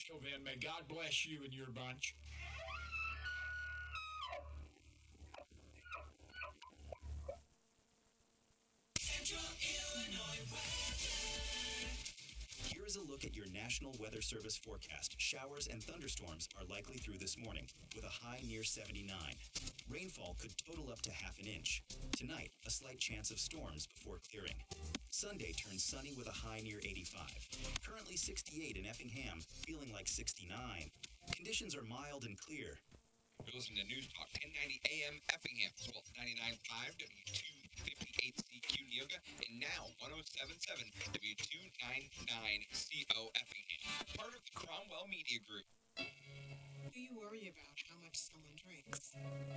Till then, may God bless you and your bunch. Central Illinois weather. Here is a look at your National Weather Service forecast. Showers and thunderstorms are likely through this morning, with a high near 79. Rainfall could total up to half an inch. Tonight, a slight chance of storms before clearing. Sunday turns sunny with a high near 85. Currently 68 in Effingham, feeling like 69. Conditions are mild and clear. You're listening to News Talk 1090 AM Effingham, as well as 99.5 W258CQ Neoga, and now 107.7 W299CO Effingham, part of the Cromwell Media Group. Do you worry about how much someone drinks?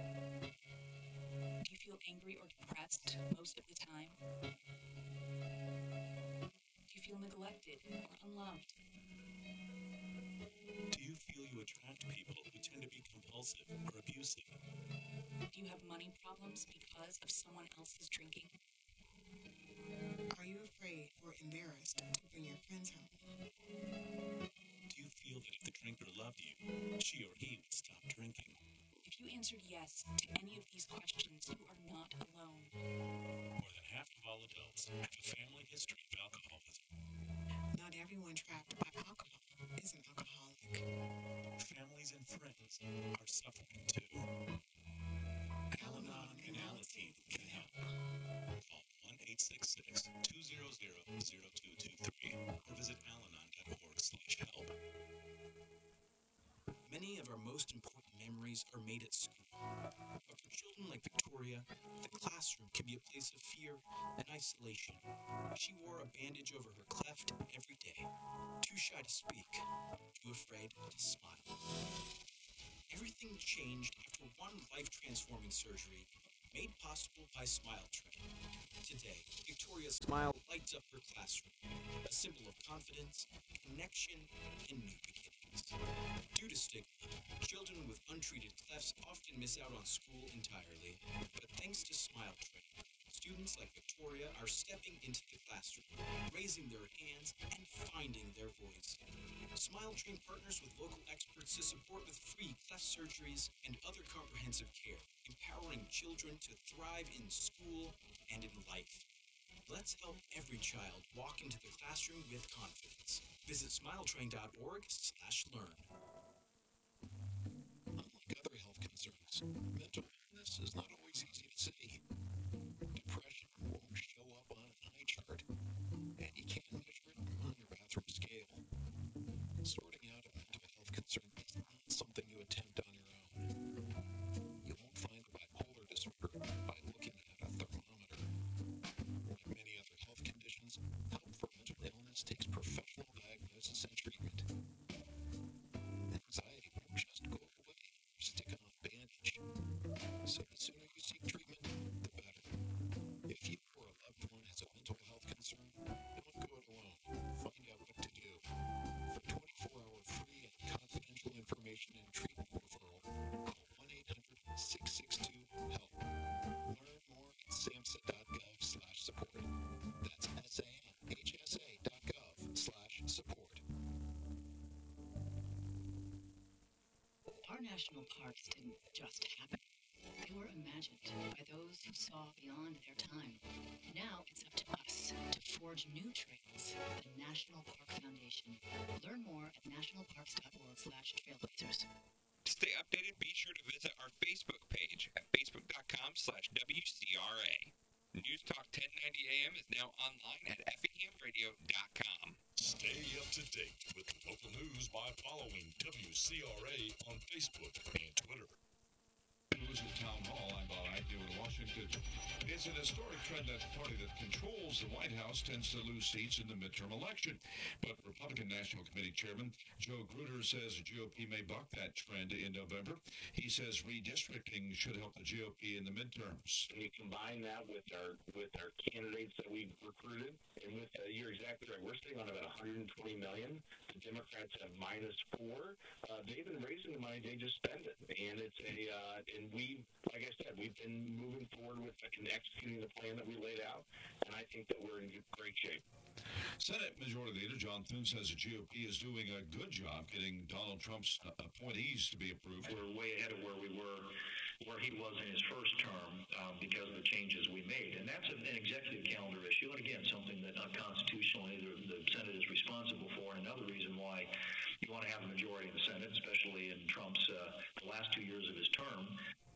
Do you feel angry or depressed most of the time? Do you feel neglected or unloved? Do you feel you attract people who tend to be compulsive or abusive? Do you have money problems because of someone else's drinking? Are you afraid or embarrassed to bring your friends home? Do you feel that if the drinker loved you, she or he would stop drinking? If you answered yes to any of these questions, you are not alone. More than half of all adults have a family history of alcoholism. Not everyone trapped by alcohol is an alcoholic. Families and friends are suffering too. Al-Anon and Alateen can help. Call 1-866-200-0223 or visit alanon.org/help. Many of our most important memories are made at school. But for children like Victoria, the classroom can be a place of fear and isolation. She wore a bandage over her cleft every day, too shy to speak, too afraid to smile. Everything changed after one life-transforming surgery made possible by Smile Train. Today, Victoria's smile lights up her classroom, a symbol of confidence, connection, and new beginnings. Due to stigma, children with untreated clefts often miss out on school entirely, but thanks to Smile Train, students like Victoria are stepping into the classroom, raising their hands, and finding their voice. Smile Train partners with local experts to support with free cleft surgeries and other comprehensive care, empowering children to thrive in school and in life. Let's help every child walk into the classroom with confidence. Visit smiletrain.org/learn. Unlike other health concerns, mental illness is not always easy to see. Depression won't show up on an eye chart, and you can't measure it on your bathroom scale. Sorting out a mental health concern is not something you attempt on your own. You won't find bipolar disorder by looking at a thermometer. Like many other health conditions, help for mental illness takes professional diagnosis and treatment. Anxiety won't just go away or stick on a bandage. So the sooner you seek treatment, the better. If you or a loved one has a mental health concern, don't go it alone. Find out what to do. For 24-hour free and confidential information and treatment referral, call 1-800-662-HELP. Learn more at samhsa.gov/support. That's samhsa.gov/support. Our national parks didn't just happen. They were imagined by those who saw beyond their time. Now it's up to us to forge new trails with the National Park Foundation. Learn more at nationalparks.org/trailblazers. To stay updated, be sure to visit our Facebook page at facebook.com/WCRA. News Talk 1090 AM is now online at effinghamradio.com. Stay up to date with local news by following WCRA on Facebook and Twitter. News at Town Hall. I'm Bob Agnew in Washington. It's an historic trend that the party that controls the White House tends to lose seats in the midterm election. But Republican National Committee Chairman Joe Grutter says the GOP may buck that trend in November. He says redistricting should help the GOP in the midterms. When you combine that with our candidates that we've recruited, and with you're exactly right, we're sitting on about $120 million. The Democrats have -4. They've been raising the money; they just spend it, and it's and we, like I said, we've been moving forward with and executing the plan that we laid out, and I think that we're in great shape. Senate Majority Leader John Thune says the GOP is doing a good job getting Donald Trump's appointees to be approved. We're way ahead of where we were, where he was in his first term because of the changes we made. And that's an executive calendar issue. And again, something that constitutionally the Senate is responsible for. And another reason why you want to have a majority in the Senate, especially in Trump's the last 2 years of his term.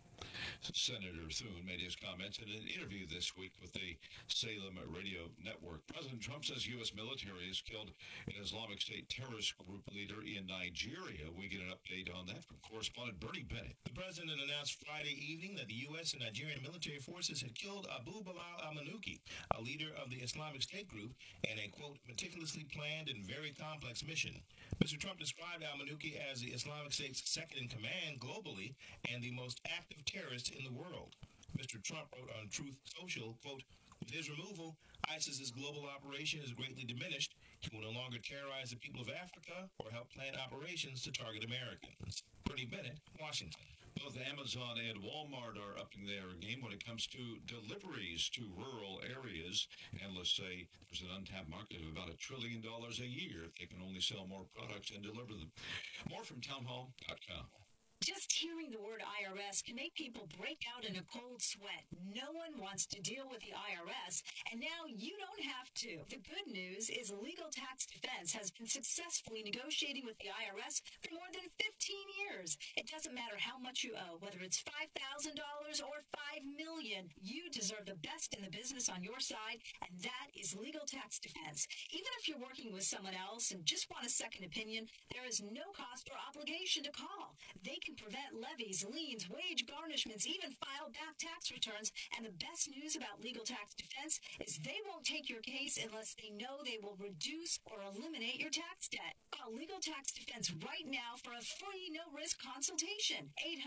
Senator Thune made his comments in an interview this week with the Salem Radio Network. President Trump says U.S. military has killed an Islamic State terrorist group leader in Nigeria. We get an update on that from correspondent Bernie Bennett. The president announced Friday evening that the U.S. and Nigerian military forces had killed Abu Bilal al-Manuki, a leader of the Islamic State group, in a, quote, meticulously planned and very complex mission. Mr. Trump described al-Manuki as the Islamic State's second-in-command globally and the most active terrorist in the world. Mr. Trump wrote on Truth Social, quote, with his removal, ISIS's global operation is greatly diminished. He will no longer terrorize the people of Africa or help plan operations to target Americans. Bernie Bennett, Washington. Both Amazon and Walmart are upping their game when it comes to deliveries to rural areas. Analysts say there's an untapped market of about $1 trillion a year if they can only sell more products and deliver them. More from townhall.com. Just hearing the word IRS can make people break out in a cold sweat. No one wants to deal with the IRS, and now you don't have to. The good news is Legal Tax Defense has been successfully negotiating with the IRS for more than 15 years. It doesn't matter how much you owe, whether it's $5,000 or $5 million. You deserve the best in the business on your side, and that is Legal Tax Defense. Even if you're working with someone else and just want a second opinion, there is no cost or obligation to call. They can prevent levies, liens, wage garnishments, even file back tax returns. And the best news about Legal Tax Defense is they won't take your case unless they know they will reduce or eliminate your tax debt. Call Legal Tax Defense right now for a free, no-risk consultation.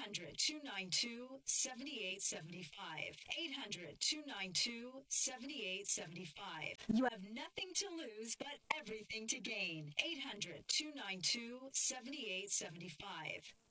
800-292-7875. 800-292-7875. You have nothing to lose but everything to gain. 800-292-7875.